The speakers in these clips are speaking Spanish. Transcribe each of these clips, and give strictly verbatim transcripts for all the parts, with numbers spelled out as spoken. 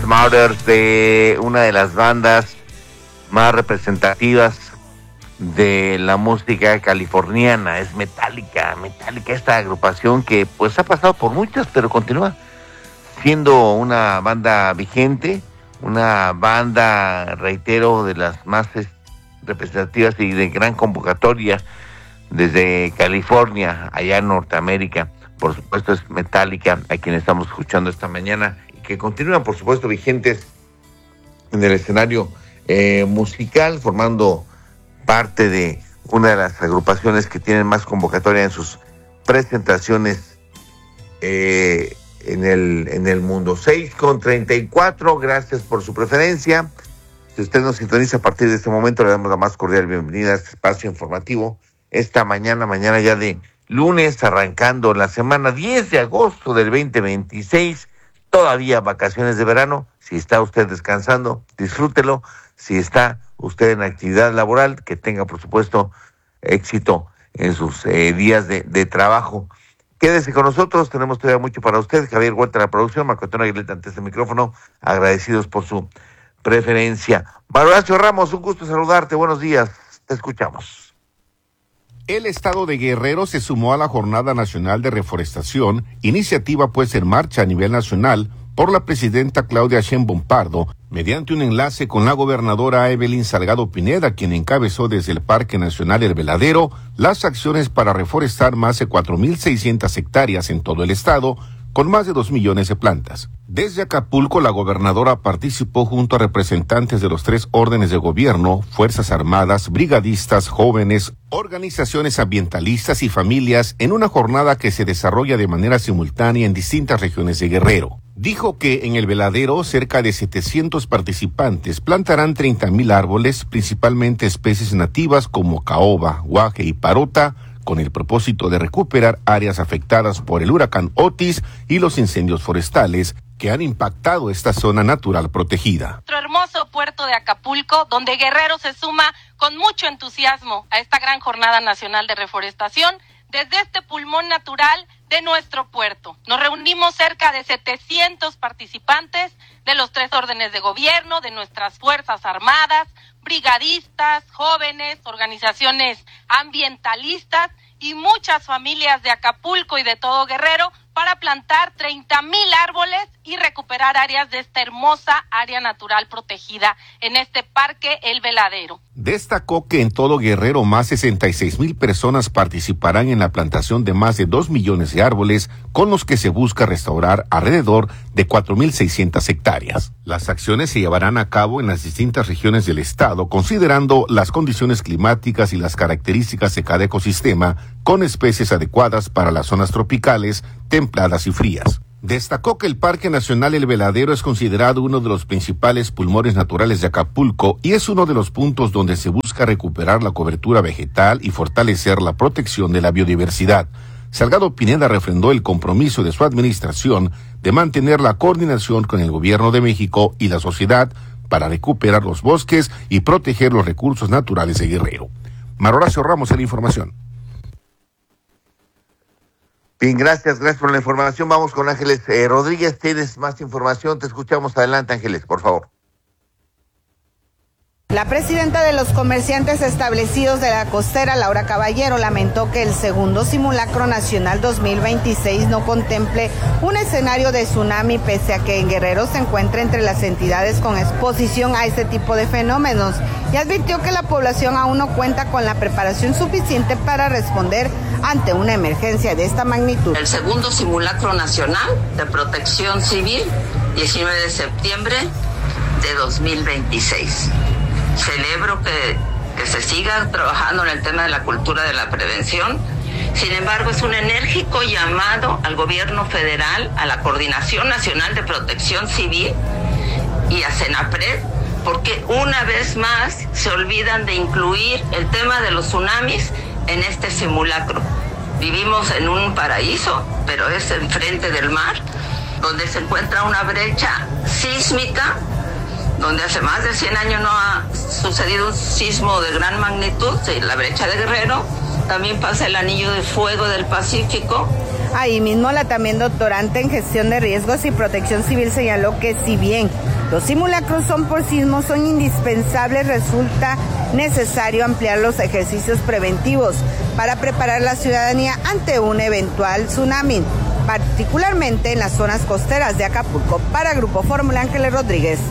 Mothers, de una de las bandas más representativas de la música californiana. Es Metallica, Metallica, esta agrupación que pues ha pasado por muchas, pero continúa siendo una banda vigente, una banda, reitero, de las más representativas y de gran convocatoria desde California, allá en Norteamérica. Por supuesto es Metallica, a quien estamos escuchando esta mañana, y que continúan, por supuesto, vigentes en el escenario eh, musical, formando parte de una de las agrupaciones que tienen más convocatoria en sus presentaciones eh, en el en el mundo. seis con treinta y cuatro, gracias por su preferencia. Si usted nos sintoniza a partir de este momento, le damos la más cordial bienvenida a este espacio informativo. Esta mañana, mañana ya de lunes, arrancando la semana diez de agosto del veinte veintiséis, todavía vacaciones de verano. Si está usted descansando, disfrútelo. Si está usted en actividad laboral, que tenga, por supuesto, éxito en sus eh, días de, de trabajo. Quédese con nosotros, tenemos todavía mucho para usted. Javier Huerta de la producción, Marco Antonio Aguilera ante este micrófono, agradecidos por su preferencia. Horacio Ramos, un gusto saludarte, buenos días, te escuchamos. El estado de Guerrero se sumó a la Jornada Nacional de Reforestación, iniciativa puesta en marcha a nivel nacional por la presidenta Claudia Sheinbaum Pardo, mediante un enlace con la gobernadora Evelyn Salgado Pineda, quien encabezó desde el Parque Nacional El Veladero las acciones para reforestar más de cuatro mil seiscientas hectáreas en todo el estado, con más de dos millones de plantas. Desde Acapulco, la gobernadora participó junto a representantes de los tres órdenes de gobierno, Fuerzas Armadas, brigadistas, jóvenes, organizaciones ambientalistas y familias en una jornada que se desarrolla de manera simultánea en distintas regiones de Guerrero. Dijo que en El Veladero cerca de setecientos participantes plantarán treinta mil árboles, principalmente especies nativas como caoba, guaje y parota, con el propósito de recuperar áreas afectadas por el huracán Otis y los incendios forestales que han impactado esta zona natural protegida. Nuestro hermoso puerto de Acapulco, donde Guerrero se suma con mucho entusiasmo a esta gran jornada nacional de reforestación desde este pulmón natural de nuestro puerto. Nos reunimos cerca de setecientos participantes de los tres órdenes de gobierno, de nuestras Fuerzas Armadas, brigadistas, jóvenes, organizaciones ambientalistas y muchas familias de Acapulco y de todo Guerrero para plantar treinta mil árboles y recuperar áreas de esta hermosa área natural protegida en este parque El Veladero. Destacó que en todo Guerrero más de sesenta y seis mil personas participarán en la plantación de más de dos millones de árboles, con los que se busca restaurar alrededor de cuatro mil seiscientas hectáreas. Las acciones se llevarán a cabo en las distintas regiones del estado, considerando las condiciones climáticas y las características de cada ecosistema, con especies adecuadas para las zonas tropicales, templadas y frías. Destacó que el Parque Nacional El Veladero es considerado uno de los principales pulmones naturales de Acapulco y es uno de los puntos donde se busca recuperar la cobertura vegetal y fortalecer la protección de la biodiversidad. Salgado Pineda refrendó el compromiso de su administración de mantener la coordinación con el Gobierno de México y la sociedad para recuperar los bosques y proteger los recursos naturales de Guerrero. Horacio Ramos en la información. Bien, gracias, gracias por la información. Vamos con Ángeles eh, Rodríguez, tienes más información, te escuchamos. Adelante, Ángeles, por favor. La presidenta de los comerciantes establecidos de la costera, Laura Caballero, lamentó que el segundo simulacro nacional dos mil veintiséis no contemple un escenario de tsunami, pese a que en Guerrero se encuentra entre las entidades con exposición a este tipo de fenómenos, y advirtió que la población aún no cuenta con la preparación suficiente para responder ante una emergencia de esta magnitud. El segundo simulacro nacional de protección civil, diecinueve de septiembre de dos mil veintiséis. Celebro que, que se siga trabajando en el tema de la cultura de la prevención. Sin embargo, es un enérgico llamado al gobierno federal, a la Coordinación Nacional de Protección Civil y a CENAPRED, porque una vez más se olvidan de incluir el tema de los tsunamis en este simulacro. Vivimos en un paraíso, pero es enfrente del mar, donde se encuentra una brecha sísmica, donde hace más de cien años no ha sucedido un sismo de gran magnitud, la brecha de Guerrero. También pasa el anillo de fuego del Pacífico. Ahí mismo la también doctorante en gestión de riesgos y protección civil señaló que si bien Los simulacros son por sismos, son indispensables, resulta necesario ampliar los ejercicios preventivos para preparar la ciudadanía ante un eventual tsunami, particularmente en las zonas costeras de Acapulco. Para Grupo Fórmula, Ángeles Rodríguez.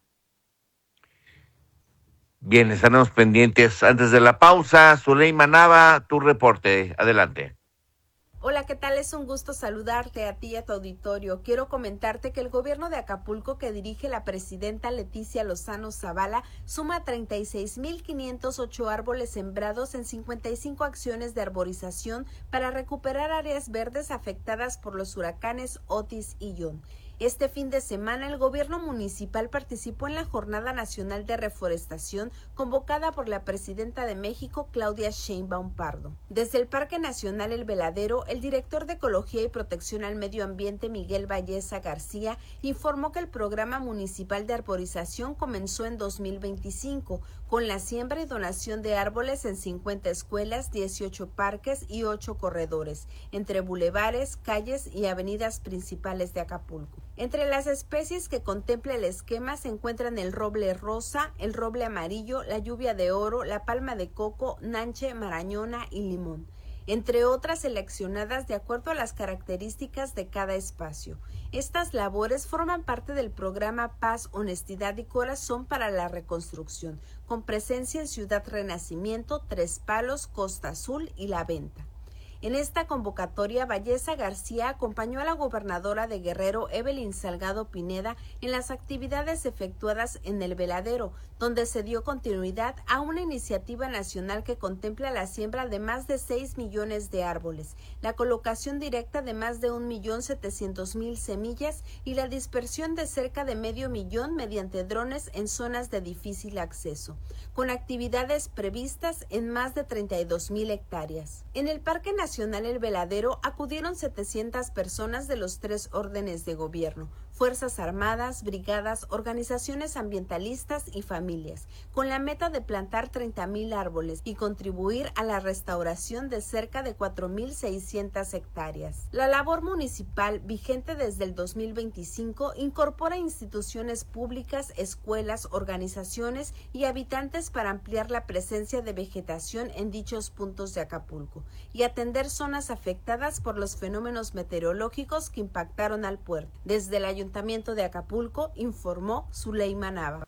Bien, estaremos pendientes. Antes de la pausa, Zuleima Nava, tu reporte. Adelante. Hola, ¿qué tal? Es un gusto saludarte a ti y a tu auditorio. Quiero comentarte que el gobierno de Acapulco, que dirige la presidenta Leticia Lozano Zavala, suma treinta y seis mil quinientos ocho árboles sembrados en cincuenta y cinco acciones de arborización para recuperar áreas verdes afectadas por los huracanes Otis y John. Este fin de semana, el gobierno municipal participó en la Jornada Nacional de Reforestación convocada por la presidenta de México, Claudia Sheinbaum Pardo. Desde el Parque Nacional El Veladero, el director de Ecología y Protección al Medio Ambiente, Miguel Valleza García, informó que el programa municipal de arborización comenzó en dos mil veinticinco, con la siembra y donación de árboles en cincuenta escuelas, dieciocho parques y ocho corredores, entre bulevares, calles y avenidas principales de Acapulco. Entre las especies que contempla el esquema se encuentran el roble rosa, el roble amarillo, la lluvia de oro, la palma de coco, nanche, marañona y limón, entre otras seleccionadas de acuerdo a las características de cada espacio. Estas labores forman parte del programa Paz, Honestidad y Corazón para la Reconstrucción, con presencia en Ciudad Renacimiento, Tres Palos, Costa Azul y La Venta. En esta convocatoria, Valleza García acompañó a la gobernadora de Guerrero, Evelyn Salgado Pineda, en las actividades efectuadas en El Veladero, donde se dio continuidad a una iniciativa nacional que contempla la siembra de más de seis millones de árboles, la colocación directa de más de un millón setecientos mil semillas y la dispersión de cerca de medio millón mediante drones en zonas de difícil acceso, con actividades previstas en más de treinta y dos mil hectáreas. En el Parque Nacional El Veladero acudieron setecientas personas de los tres órdenes de gobierno, Fuerzas Armadas, brigadas, organizaciones ambientalistas y familias, con la meta de plantar treinta mil árboles y contribuir a la restauración de cerca de cuatro mil seiscientas hectáreas. La labor municipal, vigente desde el dos mil veinticinco, incorpora instituciones públicas, escuelas, organizaciones y habitantes para ampliar la presencia de vegetación en dichos puntos de Acapulco y atender zonas afectadas por los fenómenos meteorológicos que impactaron al puerto. Desde el Ayuntamiento de Acapulco, informó Zuleima Nava.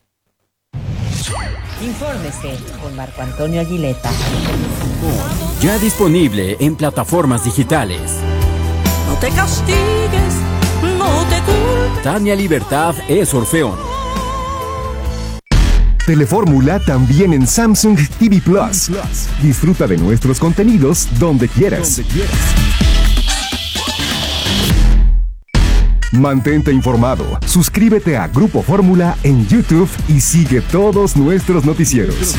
Infórmese con Marco Antonio Aguileta. Ya disponible en plataformas digitales. No te castigues, no te culpes. Tania Libertad es Orfeón. Telefórmula también en Samsung T V Plus. Disfruta de nuestros contenidos donde quieras. Donde quieras. Mantente informado. Suscríbete a Grupo Fórmula en YouTube y sigue todos nuestros noticieros.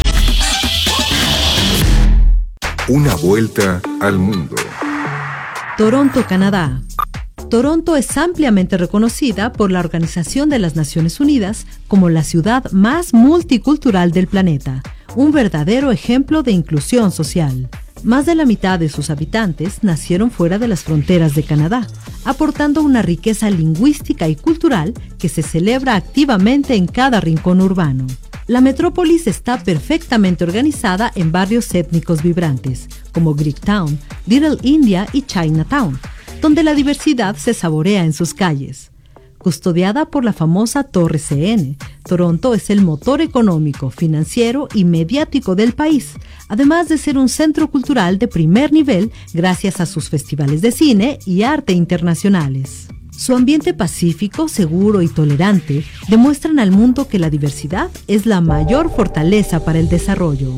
Una vuelta al mundo. Toronto, Canadá. Toronto es ampliamente reconocida por la Organización de las Naciones Unidas como la ciudad más multicultural del planeta, un verdadero ejemplo de inclusión social. Más de la mitad de sus habitantes nacieron fuera de las fronteras de Canadá, aportando una riqueza lingüística y cultural que se celebra activamente en cada rincón urbano. La metrópolis está perfectamente organizada en barrios étnicos vibrantes, como Greektown, Little India y Chinatown, donde la diversidad se saborea en sus calles. Custodiada por la famosa Torre C N, Toronto es el motor económico, financiero y mediático del país, además de ser un centro cultural de primer nivel gracias a sus festivales de cine y arte internacionales. Su ambiente pacífico, seguro y tolerante demuestran al mundo que la diversidad es la mayor fortaleza para el desarrollo.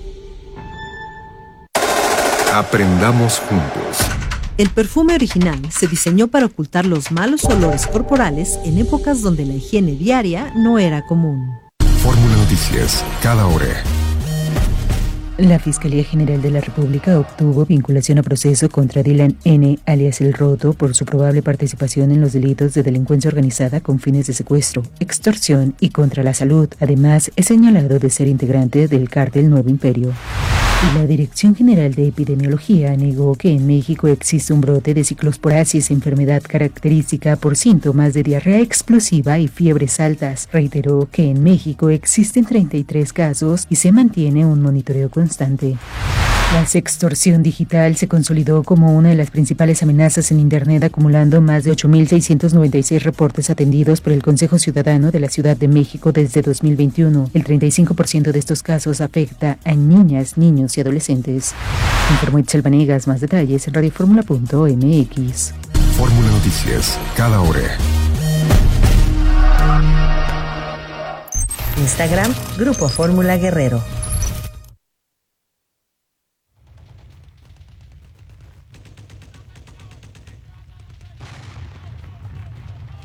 Aprendamos juntos. El perfume original se diseñó para ocultar los malos olores corporales en épocas donde la higiene diaria no era común. Fórmula Noticias, cada hora. La Fiscalía General de la República obtuvo vinculación a proceso contra Dylan N., alias El Roto, por su probable participación en los delitos de delincuencia organizada con fines de secuestro, extorsión y contra la salud. Además, es señalado de ser integrante del cártel Nuevo Imperio. La Dirección General de Epidemiología negó que en México existe un brote de ciclosporasis, enfermedad característica por síntomas de diarrea explosiva y fiebres altas. Reiteró que en México existen treinta y tres casos y se mantiene un monitoreo constante. La sextorsión digital se consolidó como una de las principales amenazas en Internet, acumulando más de ocho mil seiscientos noventa y seis reportes atendidos por el Consejo Ciudadano de la Ciudad de México desde dos mil veintiuno. El treinta y cinco por ciento de estos casos afecta a niñas, niños y adolescentes. Informó Itzel Vanegas. Más detalles en radioformula punto m x. Fórmula Noticias, cada hora. Instagram, Grupo Fórmula Guerrero.